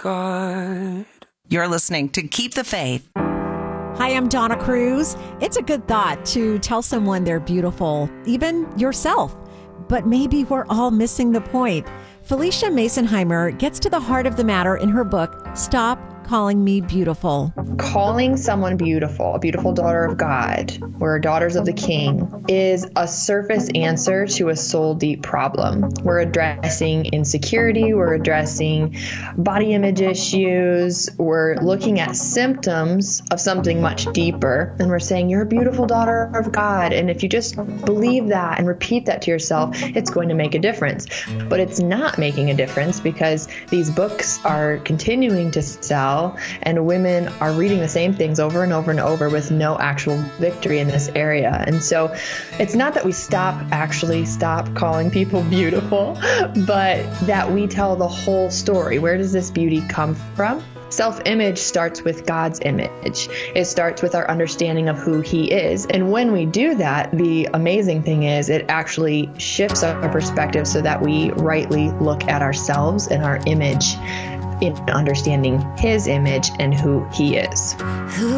God. You're listening to Keep the Faith. Hi, I'm Donna Cruz. It's a good thought to tell someone they're beautiful, even yourself. But maybe we're all missing the point. Felicia Masonheimer gets to the heart of the matter in her book, Stop Calling Me Beautiful. Calling someone beautiful, a beautiful daughter of God, we're daughters of the King, is a surface answer to a soul deep problem. We're addressing insecurity, we're addressing body image issues, we're looking at symptoms of something much deeper, and we're saying, you're a beautiful daughter of God. And if you just believe that and repeat that to yourself, it's going to make a difference. But it's not making a difference because these books are continuing to sell, and women are reading the same things over and over and over with no actual victory in this area. And so it's not that we stop calling people beautiful, but that we tell the whole story. Where does this beauty come from? Self-image starts with God's image. It starts with our understanding of who He is. And when we do that, the amazing thing is it actually shifts our perspective so that we rightly look at ourselves and our image in understanding His image and who He is.